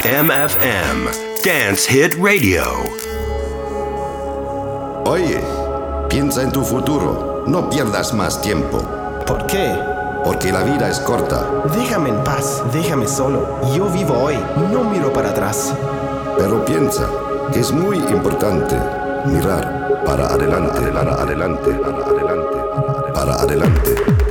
JMFM Dance Hit Radio. Oye, piensa en tu futuro. No pierdas más tiempo. ¿Por qué? Porque la vida es corta. Déjame en paz, déjame solo. Yo vivo hoy, no miro para atrás. Pero piensa que es muy importante mirar para adelante, para adelante, para adelante, para adelante.